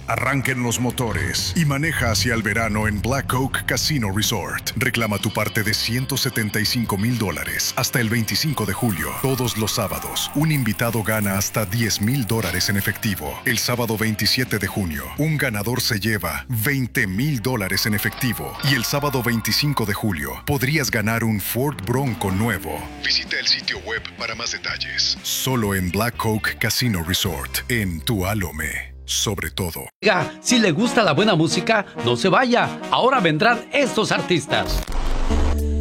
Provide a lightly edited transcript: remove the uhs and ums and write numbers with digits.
Arranquen los motores y maneja hacia el verano en Black Oak Casino Resort. Reclama tu parte de $175,000 hasta el 25 de julio. Todos los sábados, un invitado gana hasta $10,000 en efectivo. El sábado 27 de junio, un ganador se lleva $20,000 en efectivo. Y el sábado 25 de julio, podrías ganar un Ford Bronco nuevo. Visita el sitio web para más detalles. Solo en Black Oak Casino Resort, en Tualome. Sobre todo. Si le gusta la buena música, no se vaya. Ahora vendrán estos artistas.